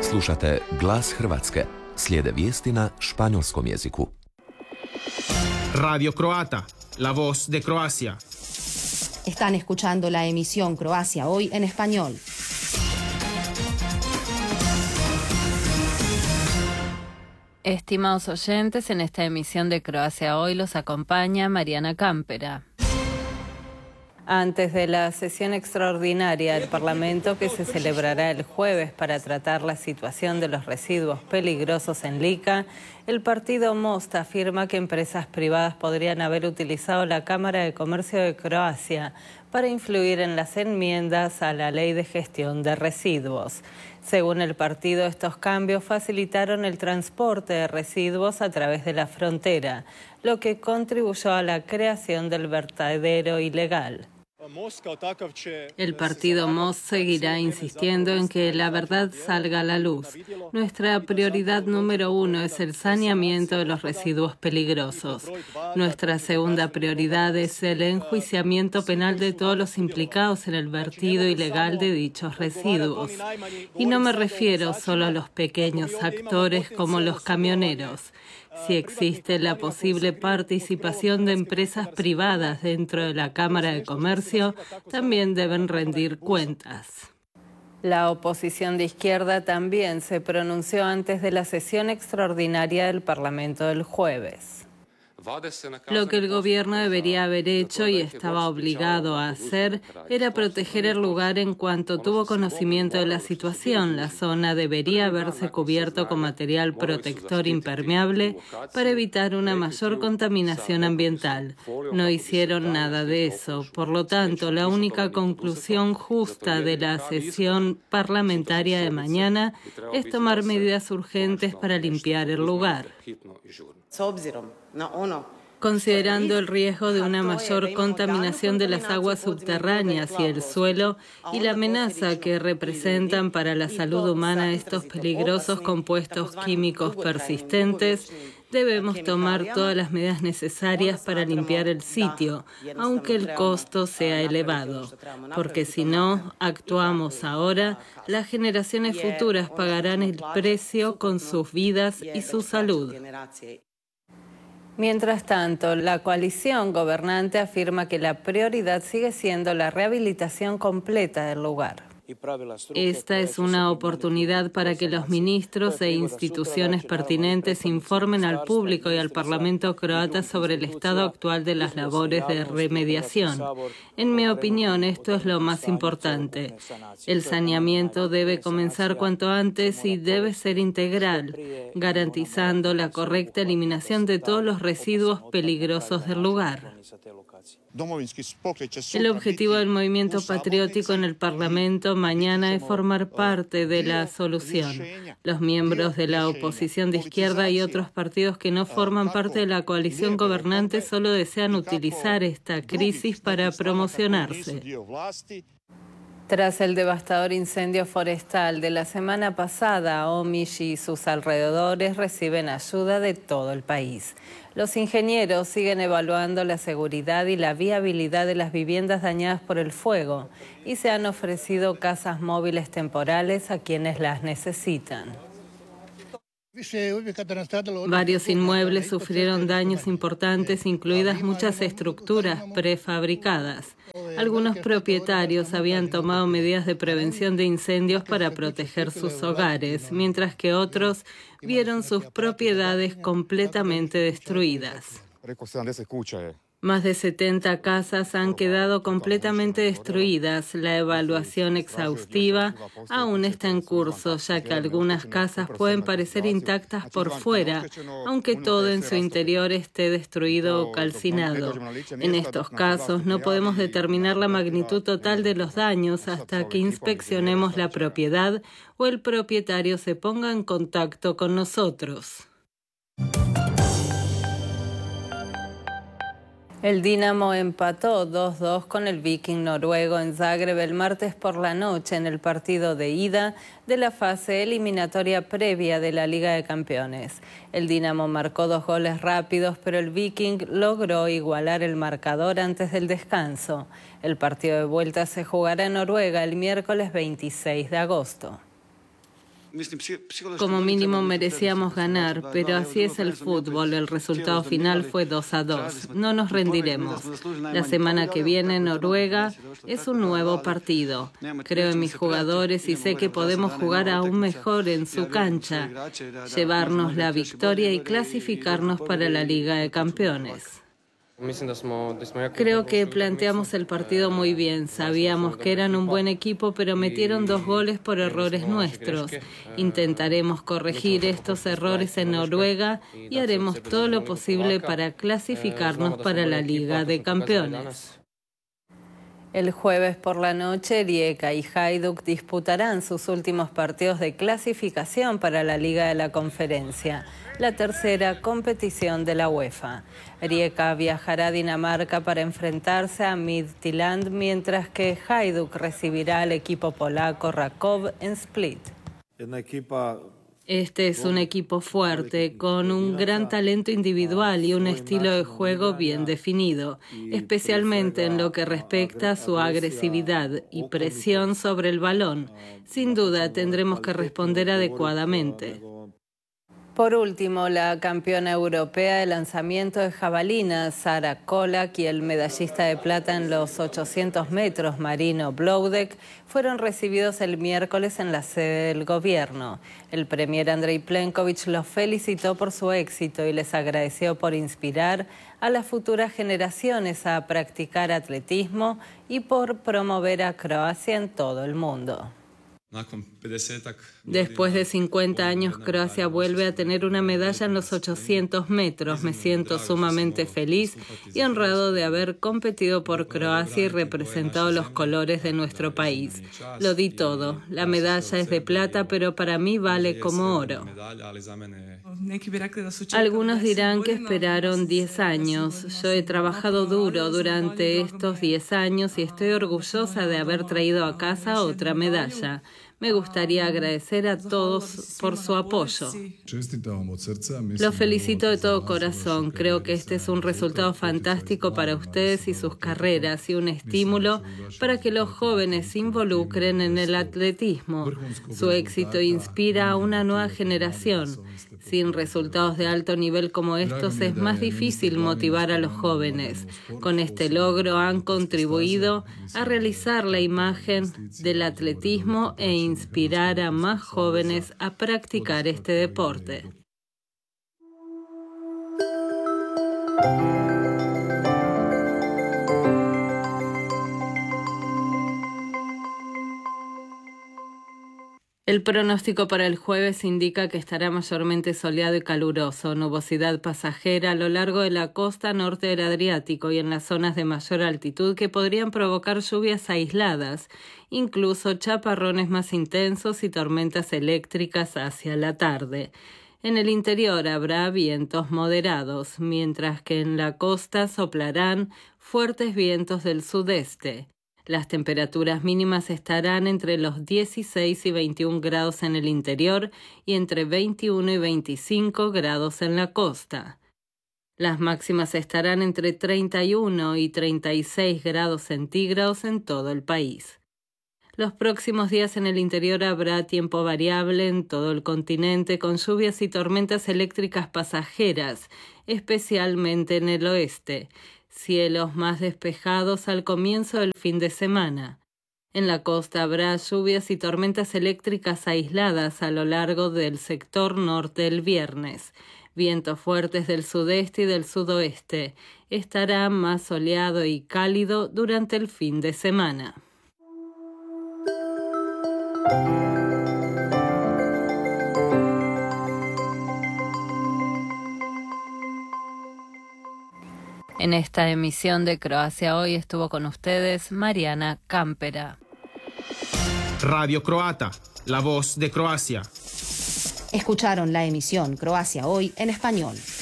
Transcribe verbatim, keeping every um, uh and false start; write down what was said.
Slušate Glas Hrvatske. Slijede vijesti na španjolskom jeziku. Radio Croata, la voz de Croacia. Están escuchando la emisión Croacia Hoy en español. Estimados oyentes, en esta emisión de Croacia Hoy los acompaña Mariana Campera. Antes de la sesión extraordinaria del Parlamento que se celebrará el jueves para tratar la situación de los residuos peligrosos en Lika, el partido Most afirma que empresas privadas podrían haber utilizado la Cámara de Comercio de Croacia para influir en las enmiendas a la Ley de Gestión de Residuos. Según el partido, estos cambios facilitaron el transporte de residuos a través de la frontera, lo que contribuyó a la creación del vertedero ilegal. El partido Most seguirá insistiendo en que la verdad salga a la luz. Nuestra prioridad número uno es el saneamiento de los residuos peligrosos. Nuestra segunda prioridad es el enjuiciamiento penal de todos los implicados en el vertido ilegal de dichos residuos. Y no me refiero solo a los pequeños actores como los camioneros. Si existe la posible participación de empresas privadas dentro de la Cámara de Comercio, también deben rendir cuentas. La oposición de izquierda también se pronunció antes de la sesión extraordinaria del Parlamento del jueves. Lo que el gobierno debería haber hecho y estaba obligado a hacer era proteger el lugar en cuanto tuvo conocimiento de la situación. La zona debería haberse cubierto con material protector impermeable para evitar una mayor contaminación ambiental. No hicieron nada de eso. Por lo tanto, la única conclusión justa de la sesión parlamentaria de mañana es tomar medidas urgentes para limpiar el lugar. Considerando el riesgo de una mayor contaminación de las aguas subterráneas y el suelo y la amenaza que representan para la salud humana estos peligrosos compuestos químicos persistentes, debemos tomar todas las medidas necesarias para limpiar el sitio, aunque el costo sea elevado, porque si no actuamos ahora, las generaciones futuras pagarán el precio con sus vidas y su salud. Mientras tanto, la coalición gobernante afirma que la prioridad sigue siendo la rehabilitación completa del lugar. Esta es una oportunidad para que los ministros e instituciones pertinentes informen al público y al Parlamento croata sobre el estado actual de las labores de remediación. En mi opinión, esto es lo más importante. El saneamiento debe comenzar cuanto antes y debe ser integral, garantizando la correcta eliminación de todos los residuos peligrosos del lugar. El objetivo del movimiento patriótico en el Parlamento mañana es formar parte de la solución. Los miembros de la oposición de izquierda y otros partidos que no forman parte de la coalición gobernante solo desean utilizar esta crisis para promocionarse. Tras el devastador incendio forestal de la semana pasada, Omiš y sus alrededores reciben ayuda de todo el país. Los ingenieros siguen evaluando la seguridad y la viabilidad de las viviendas dañadas por el fuego y se han ofrecido casas móviles temporales a quienes las necesitan. Varios inmuebles sufrieron daños importantes, incluidas muchas estructuras prefabricadas. Algunos propietarios habían tomado medidas de prevención de incendios para proteger sus hogares, mientras que otros vieron sus propiedades completamente destruidas. Más de setenta casas han quedado completamente destruidas. La evaluación exhaustiva aún está en curso, ya que algunas casas pueden parecer intactas por fuera, aunque todo en su interior esté destruido o calcinado. En estos casos no podemos determinar la magnitud total de los daños hasta que inspeccionemos la propiedad o el propietario se ponga en contacto con nosotros. El Dinamo empató dos dos con el Viking noruego en Zagreb el martes por la noche en el partido de ida de la fase eliminatoria previa de la Liga de Campeones. El Dinamo marcó dos goles rápidos, pero el Viking logró igualar el marcador antes del descanso. El partido de vuelta se jugará en Noruega el miércoles veintiséis de agosto. Como mínimo merecíamos ganar, pero así es el fútbol. El resultado final fue dos a dos. No nos rendiremos. La semana que viene, Noruega es un nuevo partido. Creo en mis jugadores y sé que podemos jugar aún mejor en su cancha, llevarnos la victoria y clasificarnos para la Liga de Campeones. Creo que planteamos el partido muy bien. Sabíamos que eran un buen equipo, pero metieron dos goles por errores nuestros. Intentaremos corregir estos errores en Noruega y haremos todo lo posible para clasificarnos para la Liga de Campeones. El jueves por la noche, Rijeka y Hajduk disputarán sus últimos partidos de clasificación para la Liga de la Conferencia, la tercera competición de la UEFA. Rijeka viajará a Dinamarca para enfrentarse a Midtjylland, mientras que Hajduk recibirá al equipo polaco Rakov en Split. Este es un equipo fuerte, con un gran talento individual y un estilo de juego bien definido, especialmente en lo que respecta a su agresividad y presión sobre el balón. Sin duda tendremos que responder adecuadamente. Por último, la campeona europea de lanzamiento de jabalina, Sara Kolak, y el medallista de plata en los ochocientos metros, Marino Bloudek, fueron recibidos el miércoles en la sede del gobierno. El premier Andrei Plenković los felicitó por su éxito y les agradeció por inspirar a las futuras generaciones a practicar atletismo y por promover a Croacia en todo el mundo. Después de cincuenta años, Croacia vuelve a tener una medalla en los ochocientos metros. Me siento sumamente feliz y honrado de haber competido por Croacia y representado los colores de nuestro país. Lo di todo. La medalla es de plata, pero para mí vale como oro. Algunos dirán que esperaron diez años. Yo he trabajado duro durante estos diez años y estoy orgullosa de haber traído a casa otra medalla. Me gustaría agradecer a todos por su apoyo. Los felicito de todo corazón. Creo que este es un resultado fantástico para ustedes y sus carreras y un estímulo para que los jóvenes se involucren en el atletismo. Su éxito inspira a una nueva generación. Sin resultados de alto nivel como estos es más difícil motivar a los jóvenes. Con este logro han contribuido a realizar la imagen del atletismo e inspirar a más jóvenes a practicar este deporte. El pronóstico para el jueves indica que estará mayormente soleado y caluroso, nubosidad pasajera a lo largo de la costa norte del Adriático y en las zonas de mayor altitud que podrían provocar lluvias aisladas, incluso chaparrones más intensos y tormentas eléctricas hacia la tarde. En el interior habrá vientos moderados, mientras que en la costa soplarán fuertes vientos del sudeste. Las temperaturas mínimas estarán entre los dieciséis y veintiún grados en el interior y entre veintiuno y veinticinco grados en la costa. Las máximas estarán entre treinta y uno y treinta y seis grados centígrados en todo el país. Los próximos días en el interior habrá tiempo variable en todo el continente con lluvias y tormentas eléctricas pasajeras, especialmente en el oeste. Cielos más despejados al comienzo del fin de semana. En la costa habrá lluvias y tormentas eléctricas aisladas a lo largo del sector norte el viernes. Vientos fuertes del sudeste y del sudoeste. Estará más soleado y cálido durante el fin de semana. En esta emisión de Croacia Hoy estuvo con ustedes Mariana Campera. Radio Croata, la voz de Croacia. Escucharon la emisión Croacia Hoy en español.